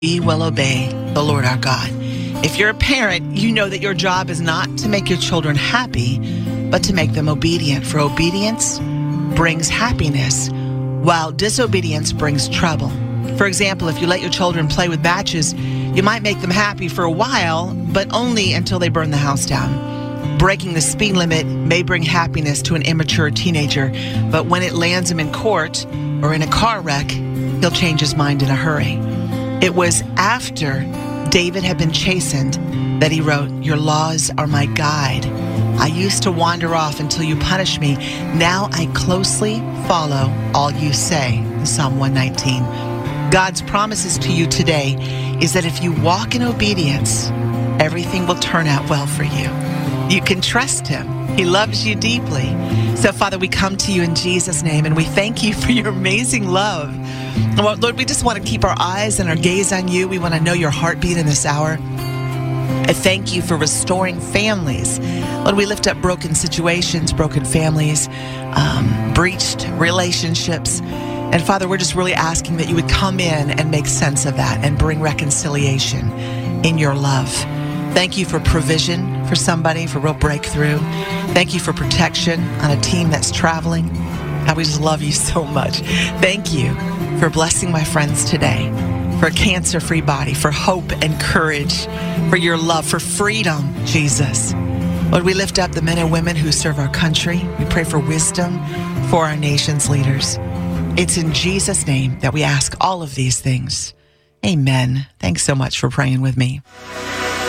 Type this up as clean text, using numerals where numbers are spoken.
We will obey the Lord our God. If you're a parent, you know that your job is not to make your children happy, but to make them obedient. For obedience brings happiness, while disobedience brings trouble. For example, if you let your children play with matches, you might make them happy for a while, but only until they burn the house down. Breaking the speed limit may bring happiness to an immature teenager, but when it lands him in court or in a car wreck, he'll change his mind in a hurry. It was after David had been chastened that he wrote, "Your laws are my guide. I used to wander off until you punish me. Now I closely follow all you say." Psalm 119. God's promises to you today is that if you walk in obedience, everything will turn out well for you. You can trust him. He loves you deeply. So, Father, we come to you in Jesus' name, and we thank you for your amazing love. Lord, we just want to keep our eyes and our gaze on you. We want to know your heartbeat in this hour. I thank you for restoring families. Lord, we lift up broken situations, broken families, breached relationships. And Father, we're just really asking that you would come in and make sense of that and bring reconciliation in your love. Thank you for provision for somebody, for real breakthrough. Thank you for protection on a team that's traveling. God, we just love you so much. Thank you for blessing my friends today, for a cancer-free body, for hope and courage, for your love, for freedom, Jesus. Lord, we lift up the men and women who serve our country. We pray for wisdom for our nation's leaders. It's in Jesus' name that we ask all of these things. Amen. Thanks so much for praying with me.